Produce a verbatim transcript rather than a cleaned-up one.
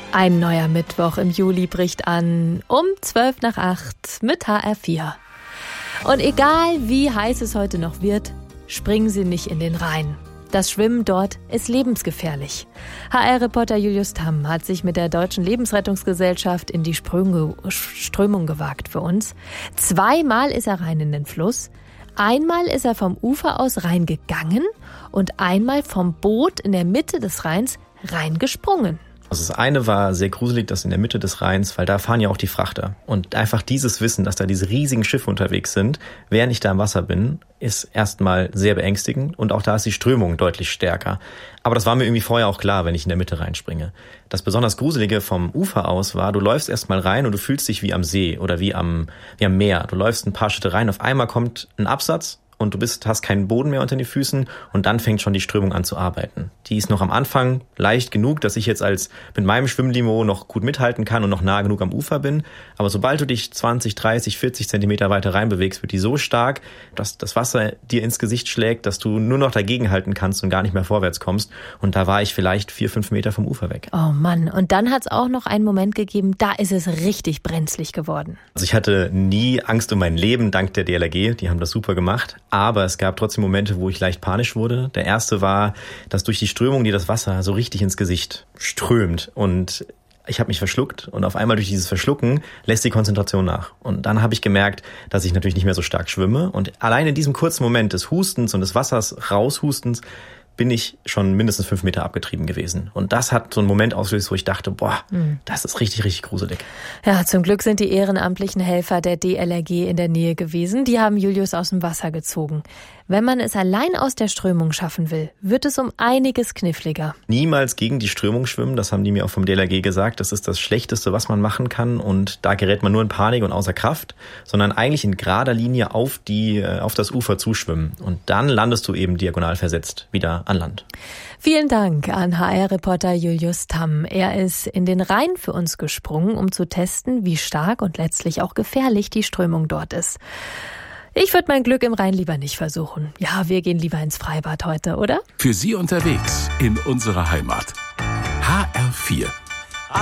Ein neuer Mittwoch im Juli bricht an, um zwölf nach acht mit H R vier. Und egal wie heiß es heute noch wird, springen Sie nicht in den Rhein. Das Schwimmen dort ist lebensgefährlich. H R-Reporter Julius Tamm hat sich mit der Deutschen Lebensrettungsgesellschaft in die Strömung, Strömung gewagt für uns. Zweimal ist er rein in den Fluss. Einmal ist er vom Ufer aus reingegangen und einmal vom Boot in der Mitte des Rheins reingesprungen. Also das eine war sehr gruselig, das in der Mitte des Rheins, weil da fahren ja auch die Frachter. Und einfach dieses Wissen, dass da diese riesigen Schiffe unterwegs sind, während ich da im Wasser bin, ist erstmal sehr beängstigend. Und auch da ist die Strömung deutlich stärker. Aber das war mir irgendwie vorher auch klar, wenn ich in der Mitte reinspringe. Das besonders Gruselige vom Ufer aus war, du läufst erstmal rein und du fühlst dich wie am See oder wie am, wie am Meer. Du läufst ein paar Schritte rein, auf einmal kommt ein Absatz und du bist, hast keinen Boden mehr unter den Füßen und dann fängt schon die Strömung an zu arbeiten. Die ist noch am Anfang leicht genug, dass ich jetzt als mit meinem Schwimmniveau noch gut mithalten kann und noch nah genug am Ufer bin. Aber sobald du dich zwanzig, dreißig, vierzig Zentimeter weiter reinbewegst, wird die so stark, dass das Wasser dir ins Gesicht schlägt, dass du nur noch dagegenhalten kannst und gar nicht mehr vorwärts kommst. Und da war ich vielleicht vier, fünf Meter vom Ufer weg. Oh Mann, und dann hat es auch noch einen Moment gegeben, da ist es richtig brenzlig geworden. Also ich hatte nie Angst um mein Leben, dank der D L R G, die haben das super gemacht. Aber es gab trotzdem Momente, wo ich leicht panisch wurde. Der erste war, dass durch die Strömung dir das Wasser so richtig ins Gesicht strömt. Und ich habe mich verschluckt. Und auf einmal durch dieses Verschlucken lässt die Konzentration nach. Und dann habe ich gemerkt, dass ich natürlich nicht mehr so stark schwimme. Und allein in diesem kurzen Moment des Hustens und des Wassers raushustens bin ich schon mindestens fünf Meter abgetrieben gewesen. Und das hat so einen Moment ausgelöst, wo ich dachte, boah, mhm. das ist richtig, richtig gruselig. Ja, zum Glück sind die ehrenamtlichen Helfer der D L R G in der Nähe gewesen. Die haben Julius aus dem Wasser gezogen. Wenn man es allein aus der Strömung schaffen will, wird es um einiges kniffliger. Niemals gegen die Strömung schwimmen, das haben die mir auch vom D L R G gesagt. Das ist das Schlechteste, was man machen kann. Und da gerät man nur in Panik und außer Kraft, sondern eigentlich in gerader Linie auf die, auf das Ufer zuschwimmen. Und dann landest du eben diagonal versetzt wieder an Land. Vielen Dank an H R-Reporter Julius Tamm. Er ist in den Rhein für uns gesprungen, um zu testen, wie stark und letztlich auch gefährlich die Strömung dort ist. Ich würde mein Glück im Rhein lieber nicht versuchen. Ja, wir gehen lieber ins Freibad heute, oder? Für Sie unterwegs in unserer Heimat. H R vier